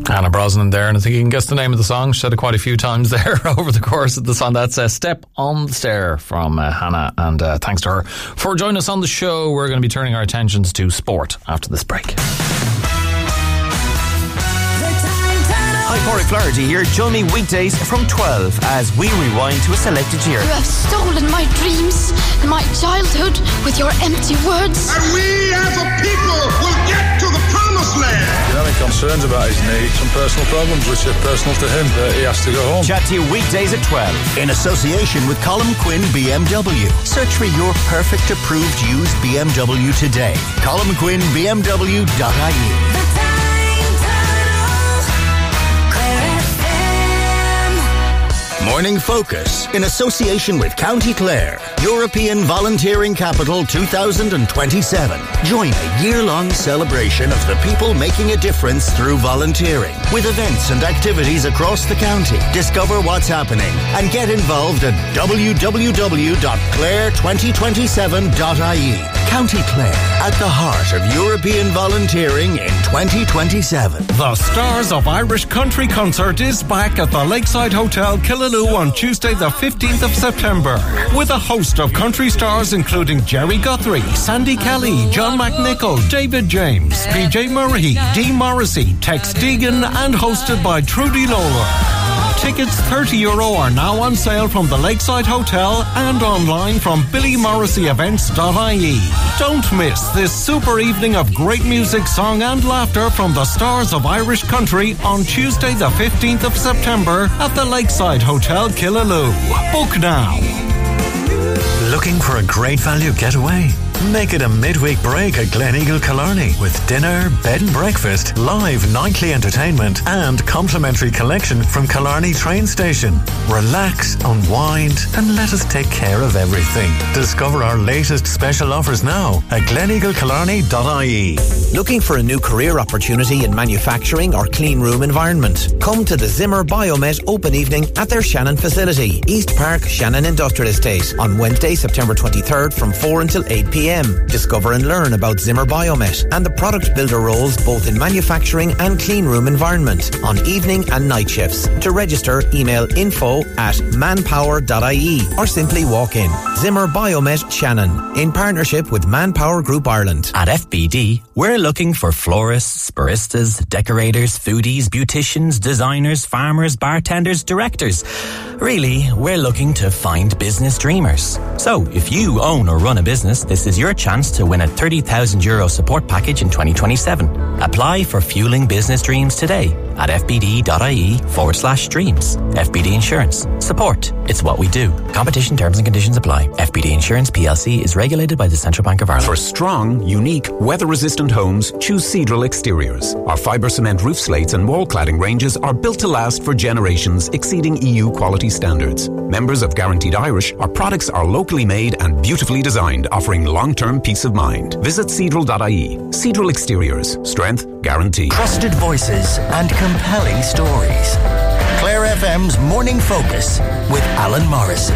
Hannah Brosnan there, and I think you can guess the name of the song. She said it quite a few times there over the course of the song. That's Step on the Stair from Hannah, and thanks to her for joining us on the show. We're going to be turning our attentions to sport after this break. Hi, Corey Flaherty here. Join me weekdays from 12 as we rewind to a selected year. You have stolen my dreams, my childhood, with your empty words. And we as a people will get to the promised land. You know, any concerns about his knee, some personal problems which are personal to him, that he has to go home. Chat to you weekdays at 12. In association with Colin Quinn BMW. Search for your perfect approved used BMW today. ColinQuinnBMW.ie. Morning Focus, in association with County Clare, European Volunteering Capital 2027. Join a year-long celebration of the people making a difference through volunteering, with events and activities across the county. Discover what's happening and get involved at www.clare2027.ie. County Clare, at the heart of European volunteering in 2027. The Stars of Irish Country concert is back at the Lakeside Hotel, Killaloe on Tuesday the 15th of September, with a host of country stars including Jerry Guthrie, Sandy Kelly, John McNichol, David James, PJ Murray, Dee Morrissey, Tex Deegan, and hosted by Trudy Lawler. Tickets €30 are now on sale from the Lakeside Hotel and online from BillyMorrisseyEvents.ie. Don't miss this super evening of great music, song and laughter from the Stars of Irish Country on Tuesday the 15th of September at the Lakeside Hotel, Killaloe. Book now. Looking for a great value getaway? Make it a midweek break at Gleneagle Killarney with dinner, bed and breakfast, live nightly entertainment and complimentary collection from Killarney train station. Relax, unwind and let us take care of everything. Discover our latest special offers now at gleneaglecillarney.ie. Looking for a new career opportunity in manufacturing or clean room environment? Come to the Zimmer Biomet Open Evening at their Shannon facility, East Park, Shannon Industrial Estate, on Wednesday, September 23rd from 4 until 8 p.m. Discover and learn about Zimmer Biomet and the product builder roles both in manufacturing and clean room environment on evening and night shifts. To register, email info@manpower.ie or simply walk in. Zimmer Biomet Shannon, in partnership with Manpower Group Ireland. At FBD, we're looking for florists, baristas, decorators, foodies, beauticians, designers, farmers, bartenders, directors. Really, we're looking to find business dreamers. So, if you own or run a business, this is your chance to win a €30,000 support package in 2027. Apply for Fueling Business Dreams today at fbd.ie/dreams. FBD Insurance. Support. It's what we do. Competition terms and conditions apply. FBD Insurance PLC is regulated by the Central Bank of Ireland. For strong, unique, weather-resistant homes, choose Seadrill Exteriors. Our fibre cement roof slates and wall cladding ranges are built to last for generations, exceeding EU quality standards. Members of Guaranteed Irish, our products are locally made and beautifully designed, offering long-term peace of mind. Visit Seadrill.ie. Seadrill Exteriors. Strength guaranteed. Trusted voices and compelling stories. Clare FM's Morning Focus with Alan Morrissey.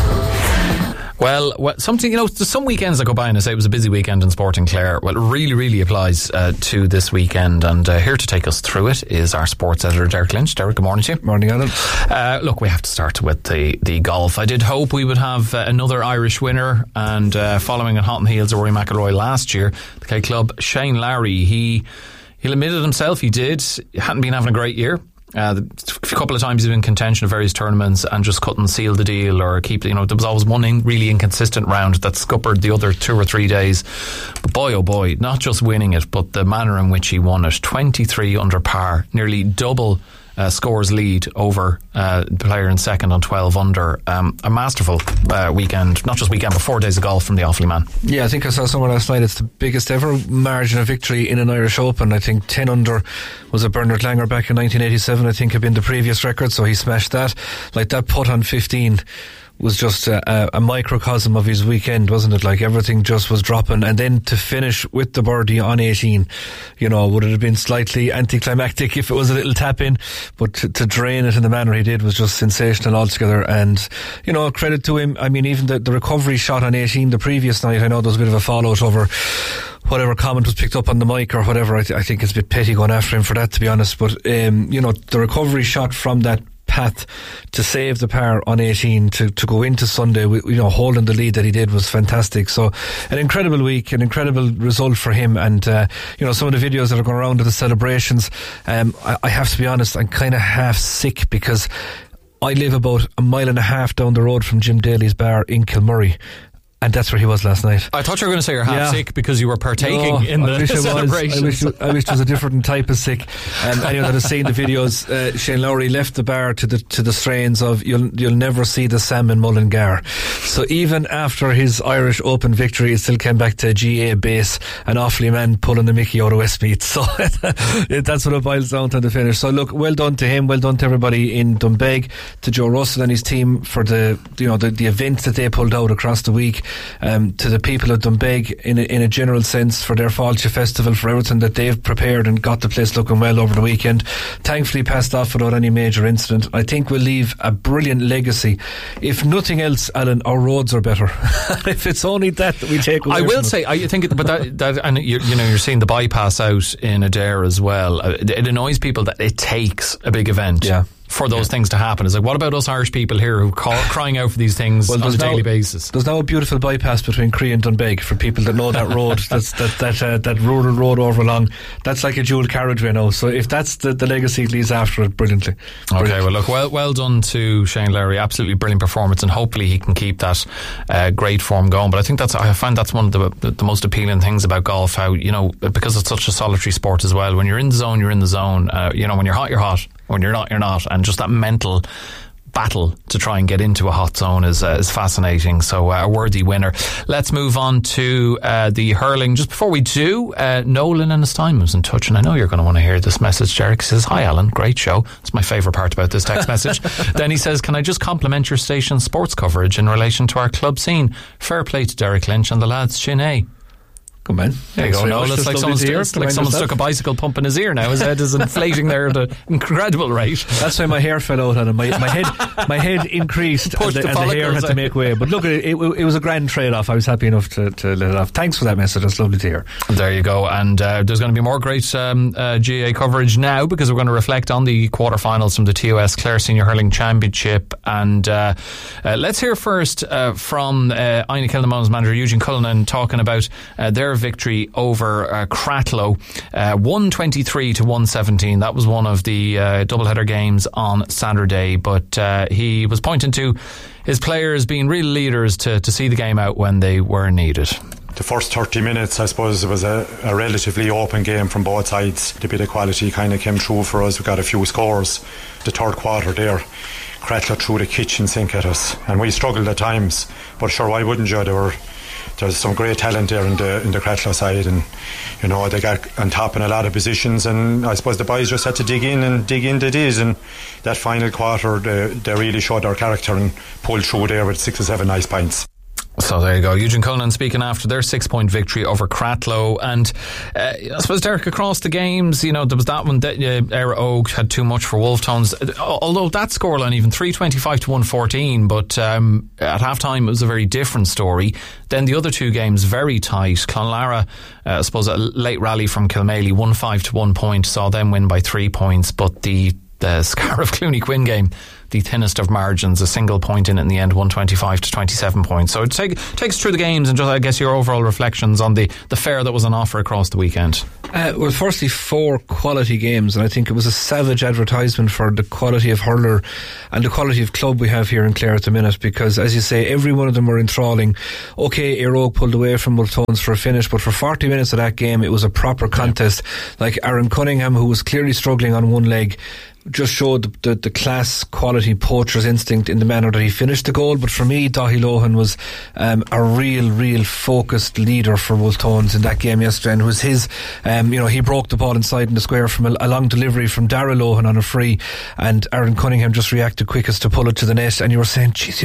Well, something, there's some weekends I go by and I say it was a busy weekend in sport in Clare. Well, it really, really applies to this weekend. And here to take us through it is our sports editor, Derek Lynch. Derek, good morning to you. Morning, Alan. Look, we have to start with the golf. I did hope we would have another Irish winner. And following on hot on the heels of Rory McIlroy last year, the K Club, Shane Lowry, he admitted himself he hadn't been having a great year. A couple of times he's been in contention of various tournaments and just couldn't seal the deal or keep, there was always one really inconsistent round that scuppered the other 2 or 3 days. But boy, oh boy, not just winning it, but the manner in which he won it. 23 under par, nearly double scores lead over the player in second on 12 under. A masterful weekend, not just weekend, but 4 days of golf from the Offaly man. Yeah, I think I saw somewhere last night it's the biggest ever margin of victory in an Irish Open. I think 10 under was a Bernard Langer back in 1987, I think had been the previous record, so he smashed that. Like that putt on 15 was just a microcosm of his weekend, wasn't it? Like everything just was dropping, and then to finish with the birdie on 18, would it have been slightly anticlimactic if it was a little tap in, but to drain it in the manner he did was just sensational altogether. And credit to him. I mean, even the recovery shot on 18 the previous night, I know there was a bit of a fallout over whatever comment was picked up on the mic or whatever, I think it's a bit petty going after him for that, to be honest. But the recovery shot from that path to save the par on 18 to go into Sunday, holding the lead that he did was fantastic. So an incredible week, an incredible result for him. And some of the videos that are going around of the celebrations, I have to be honest, I'm kind of half sick because I live about a mile and a half down the road from Jim Daly's bar in Kilmurray. And that's where he was last night. I thought you were going to say you're half sick because you were partaking in the celebrations. I wish it was a different type of sick. Anyone that has seen the videos, Shane Lowry left the bar to the strains of "You'll never see the Sam in Mullingar." So even after his Irish Open victory, it still came back to GA base and Offaly man pulling the Mickey out of Westmeath. So that's what it boils down to the finish. So look, well done to him, well done to everybody in Doonbeg, to Joe Russell and his team for the event that they pulled out across the week. To the people of Doonbeg in a general sense for their Fáilte Festival, for everything that they've prepared and got the place looking well over the weekend. Thankfully passed off without any major incident. I think we'll leave a brilliant legacy. If nothing else, Alan, our roads are better. If it's only that we take away. I will say, I think, but that and you're seeing the bypass out in Adair as well. It annoys people that it takes a big event. Yeah. For those things to happen. It's like, what about us Irish people here who crying out for these things on a daily basis? There's now a beautiful bypass between Cree and Doonbeg for people that know that road. that rural road over along. That's like a dual carriageway now. So if that's the legacy it leaves after it, brilliantly. Okay, well look, well done to Shane Lowry. Absolutely brilliant performance, and hopefully he can keep that great form going. But I find that's one of the most appealing things about golf. How because it's such a solitary sport as well. When you're in the zone, you're in the zone. When you're hot, you're hot. When you're not, you're not. And just that mental battle to try and get into a hot zone is fascinating. So a worthy winner. Let's move on to the hurling. Just before we do, Nolan and his time was in touch, and I know you're going to want to hear this message. Derek says, "Hi Alan, great show." That's my favourite part about this text message. Then he says, "Can I just compliment your station's sports coverage in relation to our club scene? Fair play to Derek Lynch and the lads, Chin. Good man. There you go. No, it's like someone stuck a bicycle pump in his ear now. His head is inflating there at an incredible rate. That's why my hair fell out on him. My head increased and the hair had to make way. But look, it was a grand trade-off. I was happy enough to let it off. Thanks for that message. That's lovely to hear. There you go. And there's going to be more great GA coverage now, because we're going to reflect on the quarterfinals from the TOS Clare Senior Hurling Championship. And let's hear first from Aina Kilnamon's manager Eugene Cullinan talking about their victory over Cratloe, 123 to 117. That was one of the doubleheader games on Saturday, but he was pointing to his players being real leaders to see the game out when they were needed. The first 30 minutes, I suppose, it was a relatively open game from both sides. The bit of quality kind of came through for us. We got a few scores. The third quarter there, Cratloe threw the kitchen sink at us, and we struggled at times, but sure, why wouldn't you? There's some great talent there in the Cratloe side, and they got on top in a lot of positions, and I suppose the boys just had to dig in they did, and that final quarter they really showed their character and pulled through there with 6 or 7 nice points. So there you go, Eugene Cullinan speaking after their 6-point victory over Cratloe. And I suppose, Derek, across the games, there was that one that Éire Óg had too much for Wolftones, although that scoreline even 325 to 114, but at half time it was a very different story. Then the other two games very tight. Clonlara, I suppose a late rally from Kilmaley, 1-5 to 1 point, saw them win by 3 points, but the Scariff Clooney Quinn game, the thinnest of margins, a single point in it in the end, 125 to 27 points. So take us through the games and just, I guess, your overall reflections on the fare that was on offer across the weekend. Well, firstly, 4 quality games, and I think it was a savage advertisement for the quality of hurler and the quality of club we have here in Clare at the minute, because, as you say, every one of them were enthralling. Okay, Éire Óg pulled away from Multones for a finish, but for 40 minutes of that game, it was a proper contest. Like Aaron Cunningham, who was clearly struggling on one leg, just showed the class, quality, poacher's instinct in the manner that he finished the goal. But for me, Dahi Lohan was a real focused leader for Multones in that game yesterday, and it was his he broke the ball inside in the square from a long delivery from Darragh Lohan on a free, and Aaron Cunningham just reacted quickest to pull it to the net, and you were saying, geez,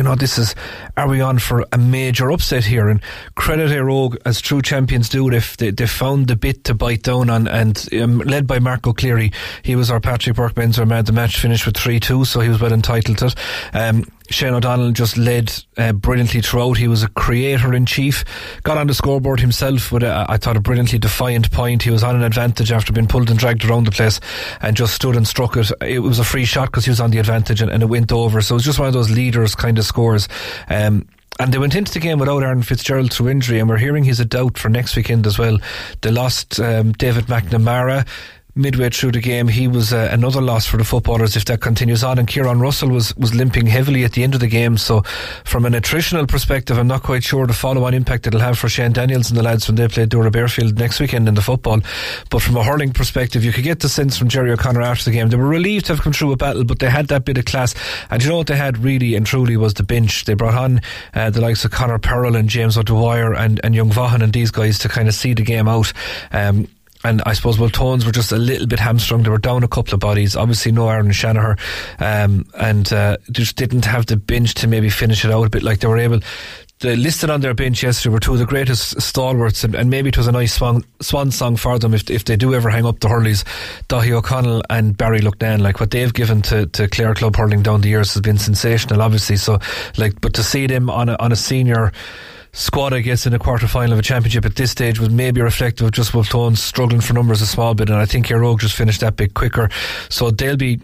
are we on for a major upset here? And credit Éire Óg, as true champions do, they found the bit to bite down on, and led by Mark O'Cleary, he was our Patrick Burke Benzer man. The match finished with 3-2, so he was well entitled to it. Shane O'Donnell just led brilliantly throughout. He was a creator-in-chief, got on the scoreboard himself with I thought a brilliantly defiant point. He was on an advantage after being pulled and dragged around the place and just stood and struck it. It was a free shot because he was on the advantage and it went over. So it was just one of those leaders kind of scores. And they went into the game without Aaron Fitzgerald through injury, and we're hearing he's a doubt for next weekend as well. They lost David McNamara midway through the game. He was another loss for the footballers if that continues on, and Kieran Russell was limping heavily at the end of the game. So from an attritional perspective, I'm not quite sure the follow-on impact it'll have for Shane Daniels and the lads when they play Dora Bearfield next weekend in the football. But from a hurling perspective, you could get the sense from Jerry O'Connor after the game they were relieved to have come through a battle, but they had that bit of class. And you know what they had really and truly was the bench. They brought on the likes of Conor Pearl and James O'Dwyer and Young Vaughan and these guys to kind of see the game out. And I suppose Tones were just a little bit hamstrung. They were down a couple of bodies. Obviously no Aaron Shanahan, and just didn't have the bench to maybe finish it out a bit like they were able. They listed on their bench yesterday were two of the greatest stalwarts, and maybe it was a nice swan song for them if they do ever hang up the hurleys. Daithí O'Connell and Barry Lucknan, like what they've given to Clare Club hurling down the years has been sensational, obviously. So, but to see them on a senior squad, I guess, in a quarter-final of a championship at this stage was maybe reflective of just Tones struggling for numbers a small bit, and I think Éire Óg just finished that bit quicker. So they'll be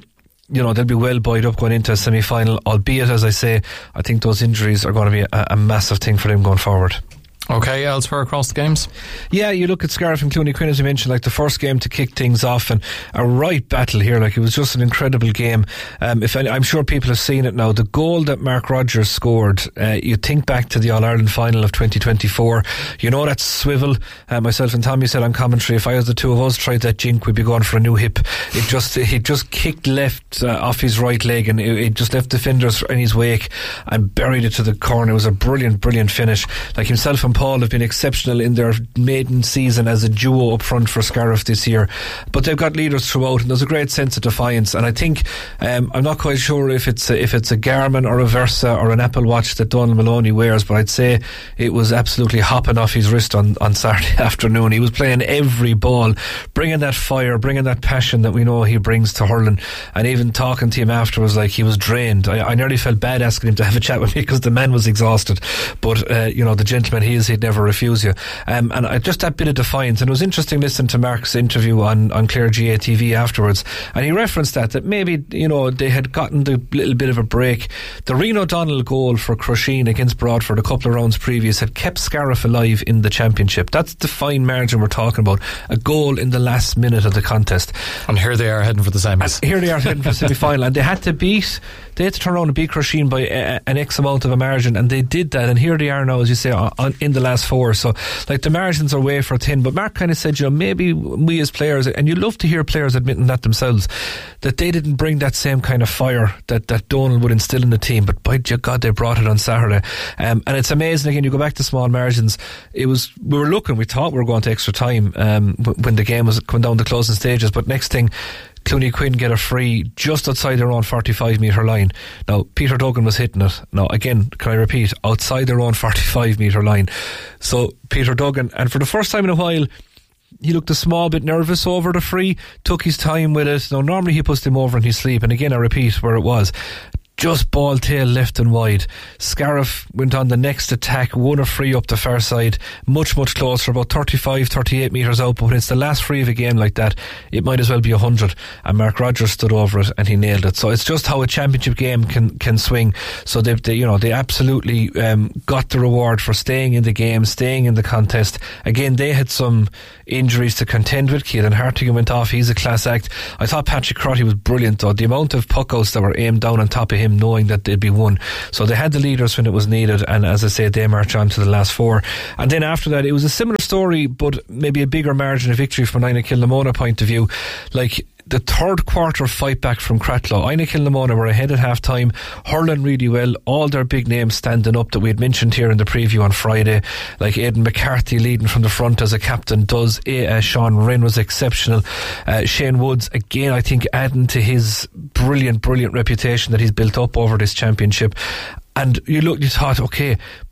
well buoyed up going into a semi-final, albeit, as I say, I think those injuries are going to be a massive thing for them going forward. Okay, elsewhere across the games? Yeah, you look at Scariff and Clooney Quinn, as you mentioned, like the first game to kick things off, and a right battle here. Like, it was just an incredible game. I'm sure people have seen it now. The goal that Mark Rogers scored, you think back to the All-Ireland final of 2024. You know that swivel. Myself and Tommy said on commentary, if I was the two of us tried that jink, we'd be going for a new hip. He just kicked left off his right leg, and it just left defenders in his wake and buried it to the corner. It was a brilliant finish. Like, himself and Paul have been exceptional in their maiden season as a duo up front for Scariff this year, but they've got leaders throughout, and there's a great sense of defiance. And I think I'm not quite sure if it's a Garmin or a Versa or an Apple Watch that Donald Maloney wears, but I'd say it was absolutely hopping off his wrist on Saturday afternoon. He was playing every ball, bringing that fire, bringing that passion that we know he brings to hurling, and even talking to him afterwards like he was drained. I nearly felt bad asking him to have a chat with me because the man was exhausted, but the gentleman he is, he'd never refuse you. And just that bit of defiance. And it was interesting listening to Mark's interview on Clare GA TV afterwards, and he referenced that maybe they had gotten the little bit of a break. The Rian O'Donnell goal for Crusheen against Broadford a couple of rounds previous had kept Scariff alive in the championship. That's the fine margin we're talking about. A goal in the last minute of the contest, and here they are heading for the semis. Here they are heading for the semi-final, and they had to turn around and beat Crusheen by an X amount of a margin, and they did that, and here they are now, as you say, in the last four. So like the margins are wafer thin. But Mark kind of said, maybe we as players, and you love to hear players admitting that themselves, that they didn't bring that same kind of fire that Donald would instill in the team, but by God, they brought it on Saturday. And it's amazing. Again, you go back to small margins, we thought we were going to extra time when the game was coming down the closing stages, but next thing, Clooney Quinn get a free just outside their own 45 metre line. Now, Peter Duggan was hitting it. Now, again, can I repeat, outside their own 45 metre line. So, Peter Duggan, and for the first time in a while, he looked a small bit nervous over the free, took his time with it. Now, normally he puts them over in his sleep, and again, I repeat where it was. Just ball tail left and wide. Scariff went on the next attack, won a free up the far side, much closer, about 35-38 metres out. But when it's the last free of a game like that, it might as well be 100. And Mark Rogers stood over it and he nailed it. So it's just how a championship game can swing. So they absolutely got the reward for staying in the game, staying in the contest. Again, they had some injuries to contend with. Keelan Hartigan went off. He's a class act. I thought Patrick Crotty was brilliant though. The amount of puck-outs that were aimed down on top of him, knowing that they'd be won. So they had the leaders when it was needed, and as I said, they marched on to the last four. And then after that, it was a similar story, but maybe a bigger margin of victory from an Inagh Kilnamona point of view. Like, the third quarter fight back from Cratloe, Inagh Kilnamona were ahead at half time, hurling really well, all their big names standing up that we had mentioned here in the preview on Friday, like Aidan McCarthy leading from the front as a captain does. Sean Wren was exceptional. Shane Woods, again, I think adding to his brilliant reputation that he's built up over this championship. And you thought, okay, but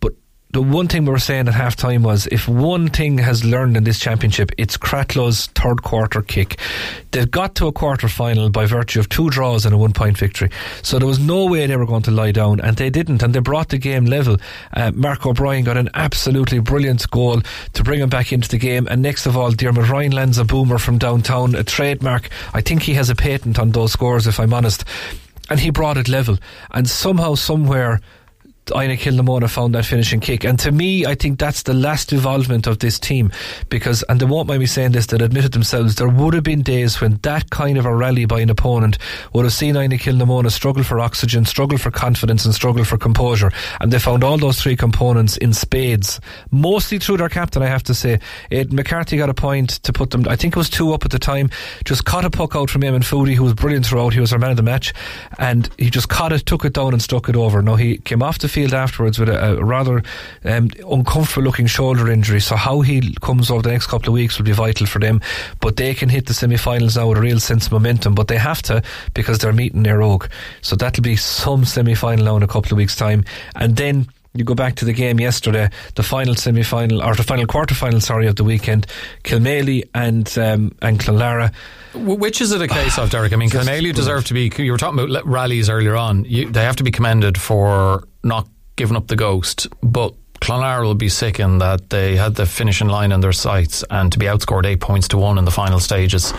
the one thing we were saying at half time was, if one thing has learned in this championship, it's Cratlough's third quarter kick. They got to a quarter final by virtue of 2 draws and a 1-point victory, so there was no way they were going to lie down, and they didn't, and they brought the game level. Mark O'Brien got an absolutely brilliant goal to bring him back into the game, and next of all, Diarmuid Ryan lands a boomer from downtown, a trademark. I think he has a patent on those scores, if I'm honest, and he brought it level, and somehow, somewhere, Ina Kilnamona found that finishing kick. And to me, I think that's the last evolvement of this team, because, and they won't mind me saying this, they'll admit it themselves, there would have been days when that kind of a rally by an opponent would have seen Ina Kilnamona struggle for oxygen, struggle for confidence, and struggle for composure, and they found all those 3 components in spades, mostly through their captain, I have to say. McCarthy got a point to put them, I think it was 2 up at the time, just caught a puck out from Eamon Foodie, who was brilliant throughout. He was our man of the match, and he just caught it, took it down and stuck it over. Now, he came off the field afterwards with a rather uncomfortable looking shoulder injury, so how he comes over the next couple of weeks will be vital for them. But they can hit the semi-finals now with a real sense of momentum, but they have to, because they're meeting Éire Óg, so that'll be some semi-final now in a couple of weeks time. And then you go back to the game yesterday, the final semi-final, or the final quarter-final, of the weekend, Kilmaley and Clonlara. Which is it a case of, Derek? I mean, Kilmaley deserve to be, you were talking about rallies earlier on, they have to be commended for not giving up the ghost, but Clonlara will be sick in that they had the finishing line in their sights, and to be outscored 8-1 in the final stages,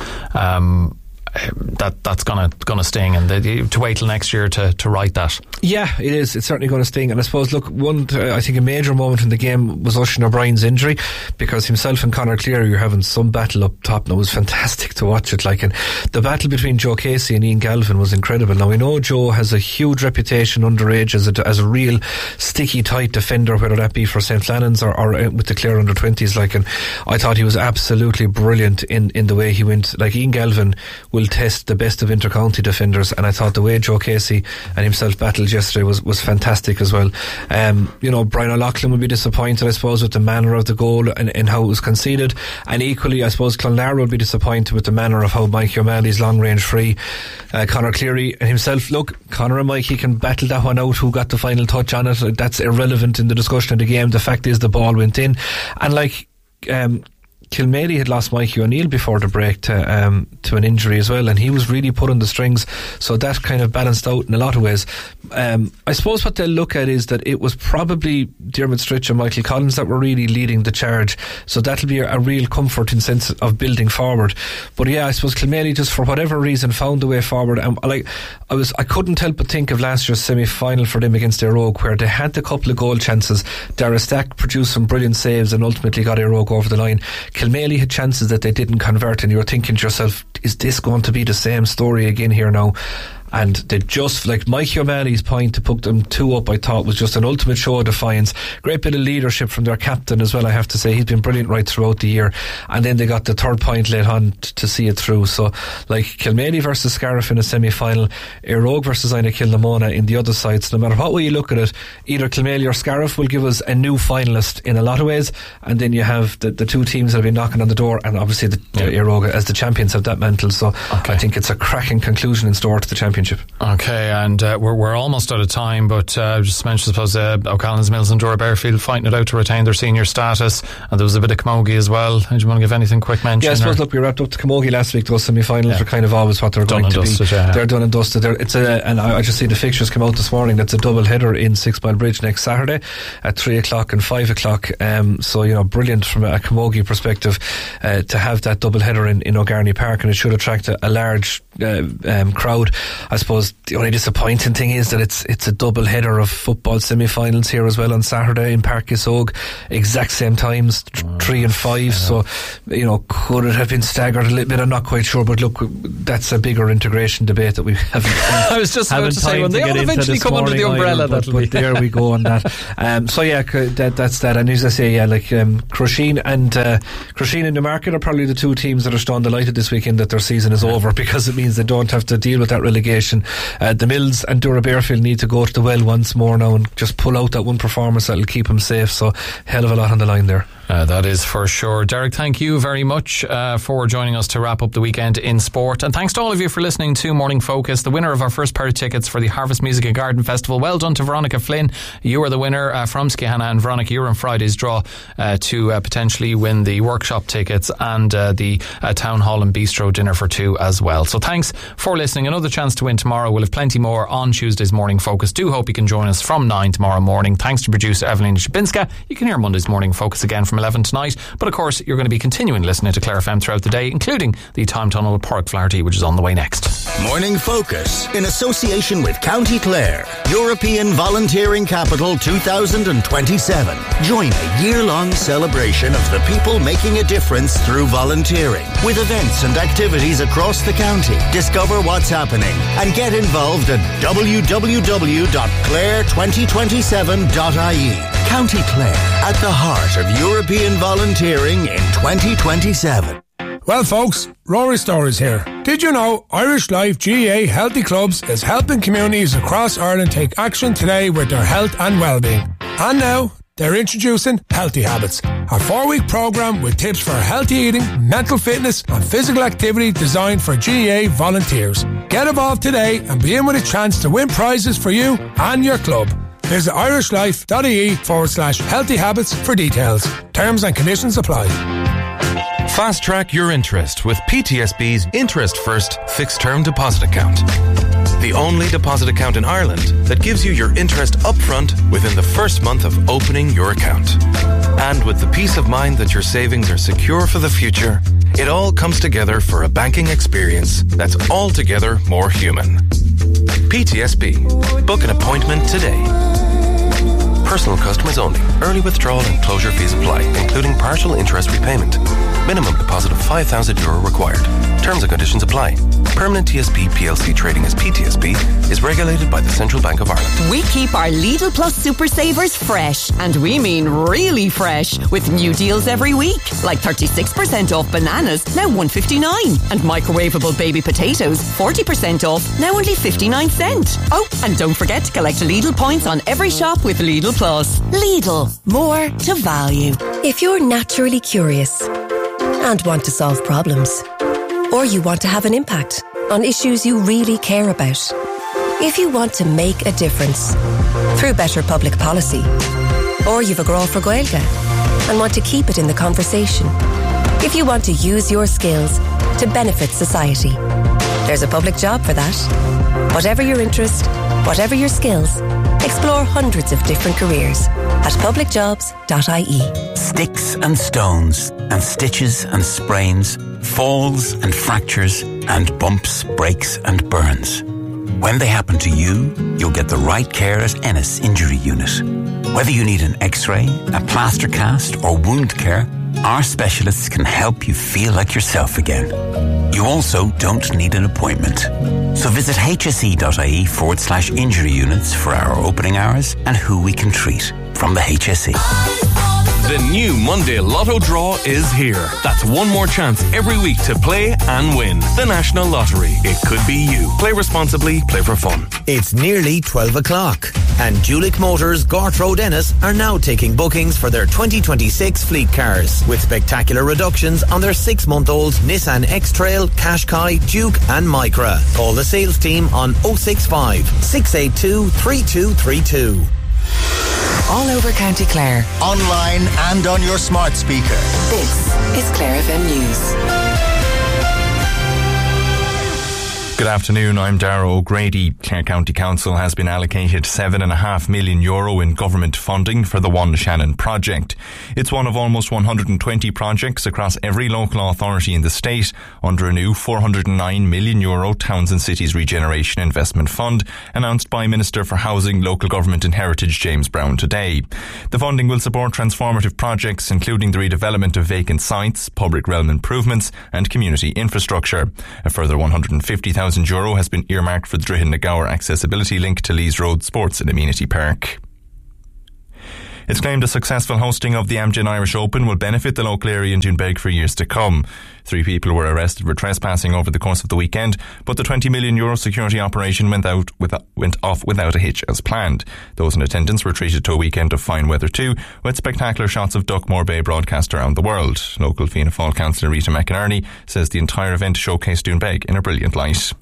that's gonna sting, and to wait till next year to right that. Yeah, it is. It's certainly going to sting. And I suppose, look, I think a major moment in the game was Oisin O'Brien's injury, because himself and Conor Cleary are having some battle up top. And it was fantastic to watch it. And the battle between Joe Casey and Ian Galvin was incredible. Now, we know Joe has a huge reputation underage as a real sticky, tight defender, whether that be for St. Flannan's or with the Clare under-20s. And I thought he was absolutely brilliant in the way he went. Ian Galvin will test the best of inter-county defenders, and I thought the way Joe Casey and himself battled yesterday was fantastic as well. Brian O'Loughlin would be disappointed, I suppose, with the manner of the goal and how it was conceded, and equally I suppose Clonlara would be disappointed with the manner of how Mikey O'Malley's long range free, Conor Cleary and himself, look, Conor and Mikey can battle that one out, who got the final touch on it. That's irrelevant in the discussion of the game. The fact is the ball went in, and Kilmaley had lost Mikey O'Neill before the break to an injury as well, and he was really put on the strings, so that kind of balanced out in a lot of ways. I suppose what they'll look at is that it was probably Diarmuid Stritch and Michael Collins that were really leading the charge, so that'll be a real comfort in sense of building forward. But yeah, I suppose Kilmaley just for whatever reason found the way forward, and I couldn't help but think of last year's semi-final for them against Éire Óg, where they had a couple of goal chances. Dara Stack produced some brilliant saves and ultimately got Éire Óg over the line. Kilmaley had chances that they didn't convert, and you were thinking to yourself, is this going to be the same story again here now? And they just, Mikey O'Malley's point to put them 2 up, I thought was just an ultimate show of defiance. Great bit of leadership from their captain as well, I have to say. He's been brilliant right throughout the year, and then they got the 3rd point late on to see it through. So Kilmaley versus Scariff in a semi-final, Éire Óg versus Ina Kilnamona in the other side. So no matter what way you look at it, either Kilmaley or Scariff will give us a new finalist in a lot of ways, and then you have the 2 teams that have been knocking on the door, and obviously the Éire Óg as the champions have that mantle. So I think it's a cracking conclusion in store to the championship. Okay, and we're almost out of time, but just to mention, I suppose O'Callaghan's Mills and Dora Bearfield fighting it out to retain their senior status, and there was a bit of Camogie as well. Do you want to give anything quick mention? Yeah, I suppose, look, we wrapped up the Camogie last week. Those semi-finals are kind of always what they're going to be. They're done and dusted. And I just see the fixtures come out this morning. That's a double header in 6 Mile Bridge next Saturday at 3 o'clock and 5 o'clock. So, brilliant from a Camogie perspective to have that double header in O'Garney Park, and it should attract a large crowd. I suppose the only disappointing thing is that it's a double header of football semi-finals here as well on Saturday in Páirc Uas Óg, exact same times, 3 and 5. So could it have been staggered a little bit? I'm not quite sure, but look, that's a bigger integration debate that we haven't I was just about to say, when they all eventually come under the umbrella, but there we go on that. So yeah, that's that. And as I say, Crusheen and Newmarket are probably the 2 teams that are stunned delighted this weekend that their season is over, because it means they don't have to deal with that relegation. The Mills and Dora Bearfield need to go to the well once more now and just pull out that one performance that'll keep them safe. So hell of a lot on the line there. That is for sure. Derek, thank you very much for joining us to wrap up the weekend in sport. And thanks to all of you for listening to Morning Focus, the winner of our first pair of tickets for the Harvest Music and Garden Festival. Well done to Veronica Flynn. You are the winner from Skehana. And Veronica, you're in Friday's draw to potentially win the workshop tickets and the Town Hall and Bistro dinner for two as well. So thanks for listening. Another chance to win tomorrow. We'll have plenty more on Tuesday's Morning Focus. Do hope you can join us from 9 tomorrow morning. Thanks to producer Evelyn Szczepinska. You can hear Monday's Morning Focus again from 11 tonight. But of course, you're going to be continuing listening to Clare FM throughout the day, including the Time Tunnel with Pádraig Flaherty, which is on the way next. Morning Focus, in association with County Clare, European Volunteering Capital 2027. Join a year-long celebration of the people making a difference through volunteering, with events and activities across the county. Discover what's happening and get involved at www.clare2027.ie. County Clare, at the heart of European volunteering in 2027. Well, folks, Rory Stories here. Did you know Irish Life GAA Healthy Clubs is helping communities across Ireland take action today with their health and well-being? And now, they're introducing Healthy Habits, a 4-week programme with tips for healthy eating, mental fitness and physical activity designed for GAA volunteers. Get involved today and be in with a chance to win prizes for you and your club. Visit irishlife.ie/healthy habits for details. Terms and conditions apply. Fast track your interest with PTSB's Interest First Fixed Term Deposit Account. The only deposit account in Ireland that gives you your interest upfront within the first month of opening your account. And with the peace of mind that your savings are secure for the future, it all comes together for a banking experience that's altogether more human. PTSB. Book an appointment today. Personal customers only. Early withdrawal and closure fees apply, including partial interest repayment. Minimum deposit of €5,000 required. Terms and conditions apply. Permanent TSB PLC trading as PTSB is regulated by the Central Bank of Ireland. We keep our Lidl Plus Super Savers fresh, and we mean really fresh, with new deals every week, like 36% off bananas, now $1.59, and microwavable baby potatoes, 40% off, now only 59 cents. Oh, and don't forget to collect Lidl points on every shop with Lidl Plus. Lidl, more to value. If you're naturally curious and want to solve problems, or you want to have an impact on issues you really care about, if you want to make a difference through better public policy, or you've a grow for Gaeilge and want to keep it in the conversation, if you want to use your skills to benefit society, there's a public job for that. Whatever your interest, whatever your skills, explore hundreds of different careers at publicjobs.ie. Sticks and stones and stitches and sprains, falls and fractures and bumps, breaks and burns. When they happen to you, you'll get the right care at Ennis Injury Unit. Whether you need an X-ray, a plaster cast or wound care, our specialists can help you feel like yourself again. You also don't need an appointment. So visit hse.ie/injury units for our opening hours and who we can treat from the HSE. The new Monday Lotto draw is here. That's one more chance every week to play and win. The National Lottery. It could be you. Play responsibly, play for fun. It's nearly 12 o'clock and Julick Motors, Gort Road, Ennis are now taking bookings for their 2026 fleet cars with spectacular reductions on their 6-month-old Nissan X-Trail, Qashqai, Duke and Micra. Call the sales team on 065 682 3232. All over County Clare. Online and on your smart speaker. This is Clare FM News. Good afternoon, I'm Darragh O'Grady. Clare County Council has been allocated €7.5 million in government funding for the One Shannon project. It's one of almost 120 projects across every local authority in the state under a new €409 million Towns and Cities Regeneration Investment Fund announced by Minister for Housing, Local Government and Heritage James Brown today. The funding will support transformative projects including the redevelopment of vacant sites, public realm improvements and community infrastructure. A further €150,000 has been earmarked for the Droichead na Gabhar accessibility link to Lees Road Sports and Amenity Park. It's claimed a successful hosting of the Amgen Irish Open will benefit the local area in Doonbeg for years to come. 3 people were arrested for trespassing over the course of the weekend, but the €20 million security operation went off without a hitch as planned. Those in attendance were treated to a weekend of fine weather too, with spectacular shots of Duckmore Bay broadcast around the world. Local Fianna Fáil councillor Rita McInerney says the entire event showcased Doonbeg in a brilliant light.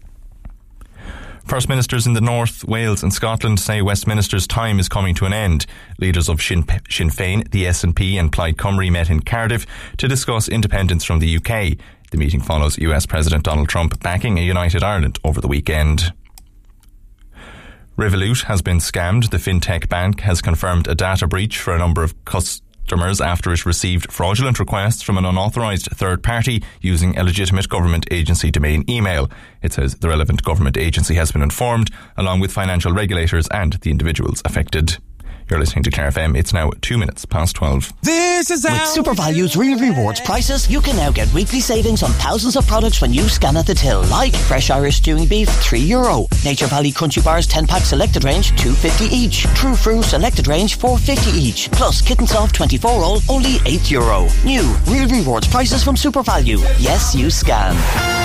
First Ministers in the North, Wales and Scotland say Westminster's time is coming to an end. Leaders of Sinn Féin, the SNP and Plaid Cymru met in Cardiff to discuss independence from the UK. The meeting follows US President Donald Trump backing a united Ireland over the weekend. Revolut has been scammed. The fintech bank has confirmed a data breach for a number of customers after it received fraudulent requests from an unauthorised third party using a legitimate government agency domain email. It says the relevant government agency has been informed, along with financial regulators and the individuals affected. You're listening to Clare FM. It's now 2:12. This is with SuperValue's Real Rewards prices, you can now get weekly savings on thousands of products when you scan at the till, like Fresh Irish Stewing Beef, €3. Nature Valley Crunchy Bars 10-pack selected range, $2.50 each. True Fruit selected range, $4.50 each. Plus Kitten Soft 24-roll, only €8. New Real Rewards prices from SuperValue. Yes, you scan.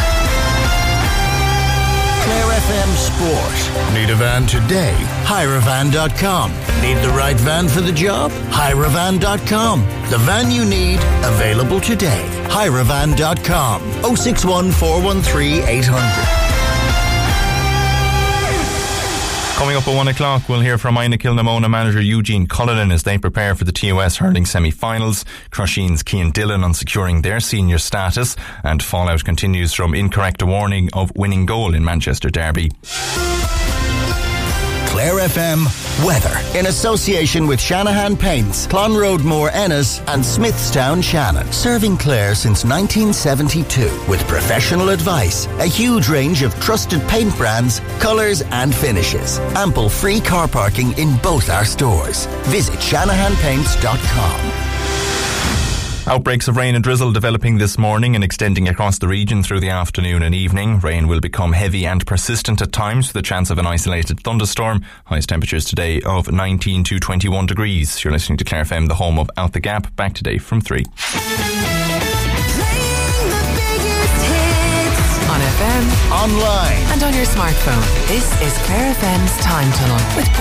Clare FM Sport. Need a van today? Hirevan.com. Need the right van for the job? Hirevan.com. The van you need, available today. Hirevan.com. 061 413 800. Coming up at 1 o'clock, we'll hear from Ina Kilnamona manager Eugene Cullinan as they prepare for the TOS hurling semi-finals. Crusheen's Cian Dillon on securing their senior status, and fallout continues from incorrect warning of winning goal in Manchester Derby. Clare FM weather in association with Shanahan Paints, Clonroadmore Ennis and Smithstown Shannon. Serving Clare since 1972 with professional advice, a huge range of trusted paint brands, colours and finishes. Ample free car parking in both our stores. Visit shanahanpaints.com. Outbreaks of rain and drizzle developing this morning and extending across the region through the afternoon and evening. Rain will become heavy and persistent at times with a chance of an isolated thunderstorm. Highest temperatures today of 19 to 21 degrees. You're listening to Clare FM, the home of Out the Gap. Back today from 3. On FM, online and on your smartphone. This is Clare FM's Time Tunnel with